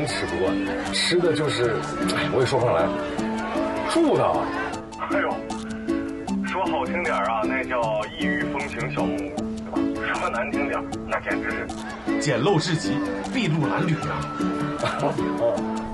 真吃不惯，吃的就是，哎，我也说不上来，住的。 哎呦，说好听点啊，那叫异域风情小木屋，对吧？说难听点，那简直是简陋至极，筚路蓝缕啊！